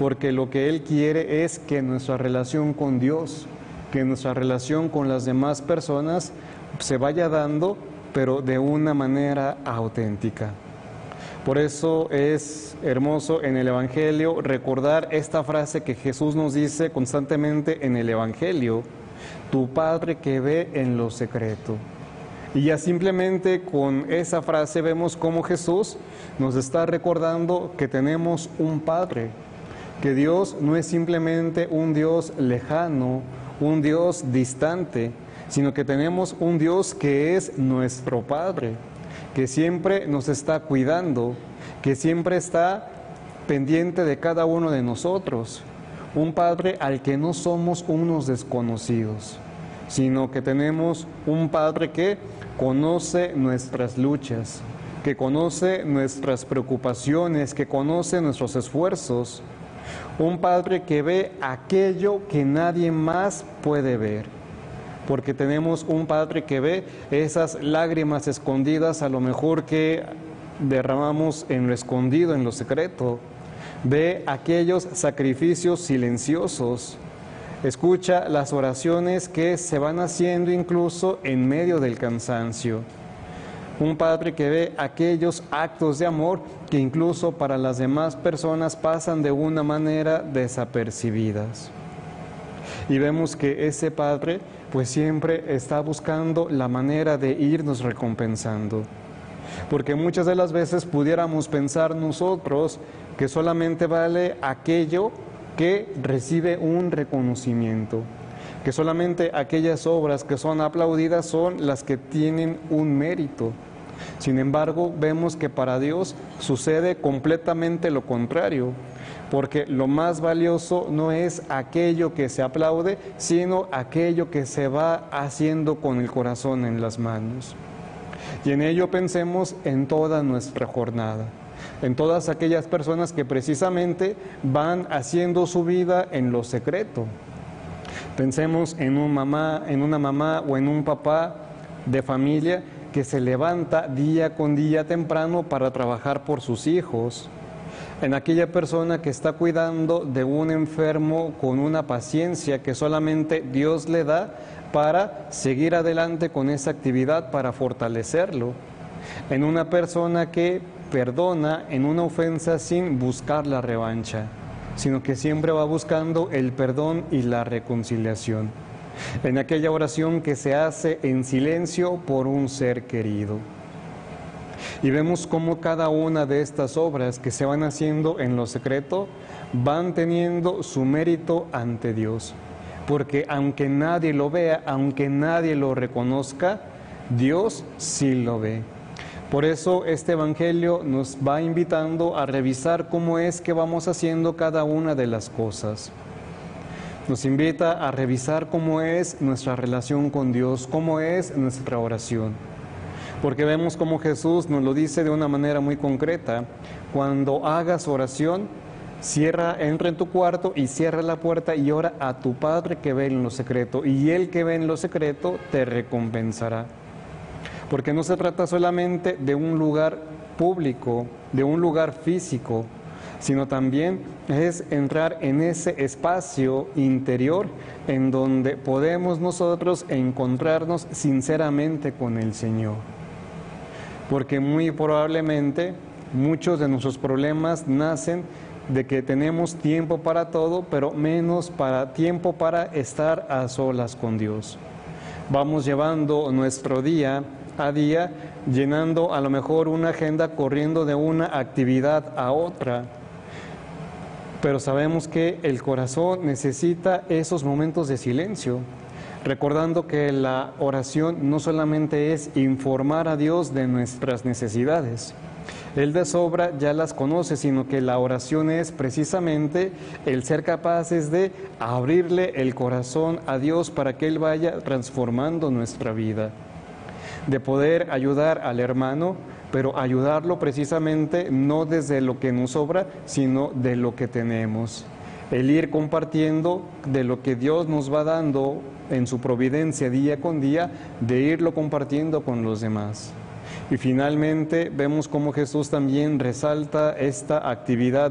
porque lo que Él quiere es que nuestra relación con Dios, que nuestra relación con las demás personas se vaya dando, pero de una manera auténtica. Por eso es hermoso en el Evangelio recordar esta frase que Jesús nos dice constantemente en el Evangelio: tu Padre que ve en lo secreto. Y ya simplemente con esa frase vemos cómo Jesús nos está recordando que tenemos un Padre, que Dios no es simplemente un Dios lejano, un Dios distante, sino que tenemos un Dios que es nuestro Padre, que siempre nos está cuidando, que siempre está pendiente de cada uno de nosotros. Un Padre al que no somos unos desconocidos, sino que tenemos un Padre que conoce nuestras luchas, que conoce nuestras preocupaciones, que conoce nuestros esfuerzos. Un Padre que ve aquello que nadie más puede ver. Porque tenemos un Padre que ve esas lágrimas escondidas, a lo mejor que derramamos en lo escondido, en lo secreto. Ve aquellos sacrificios silenciosos. Escucha las oraciones que se van haciendo incluso en medio del cansancio. Un Padre que ve aquellos actos de amor que incluso para las demás personas pasan de una manera desapercibidas. Y vemos que ese Padre pues siempre está buscando la manera de irnos recompensando. Porque muchas de las veces pudiéramos pensar nosotros que solamente vale aquello que recibe un reconocimiento, que solamente aquellas obras que son aplaudidas son las que tienen un mérito. Sin embargo, vemos que para Dios sucede completamente lo contrario, porque lo más valioso no es aquello que se aplaude, sino aquello que se va haciendo con el corazón en las manos. Y en ello pensemos en toda nuestra jornada, en todas aquellas personas que precisamente van haciendo su vida en lo secreto. Pensemos en una mamá o en un papá de familia que se levanta día con día temprano para trabajar por sus hijos, en aquella persona que está cuidando de un enfermo con una paciencia que solamente Dios le da para seguir adelante con esa actividad, para fortalecerlo, en una persona que perdona en una ofensa sin buscar la revancha, sino que siempre va buscando el perdón y la reconciliación, en aquella oración que se hace en silencio por un ser querido. Y vemos cómo cada una de estas obras que se van haciendo en lo secreto van teniendo su mérito ante Dios. Porque aunque nadie lo vea, aunque nadie lo reconozca, Dios sí lo ve. Por eso este Evangelio nos va invitando a revisar cómo es que vamos haciendo cada una de las cosas. Nos invita a revisar cómo es nuestra relación con Dios, cómo es nuestra oración. Porque vemos cómo Jesús nos lo dice de una manera muy concreta: cuando hagas oración, entra en tu cuarto y cierra la puerta y ora a tu Padre que ve en lo secreto, y Él que ve en lo secreto te recompensará. Porque no se trata solamente de un lugar público, de un lugar físico, sino también es entrar en ese espacio interior en donde podemos nosotros encontrarnos sinceramente con el Señor. Porque muy probablemente muchos de nuestros problemas nacen de que tenemos tiempo para todo, pero menos tiempo para estar a solas con Dios. Vamos llevando nuestro día a día, llenando a lo mejor una agenda, corriendo de una actividad a otra. Pero sabemos que el corazón necesita esos momentos de silencio, recordando que la oración no solamente es informar a Dios de nuestras necesidades. Él de sobra ya las conoce, sino que la oración es precisamente el ser capaces de abrirle el corazón a Dios para que Él vaya transformando nuestra vida, de poder ayudar al hermano, pero ayudarlo precisamente no desde lo que nos sobra, sino de lo que tenemos. El ir compartiendo de lo que Dios nos va dando en su providencia día con día, de irlo compartiendo con los demás. Y finalmente vemos cómo Jesús también resalta esta actividad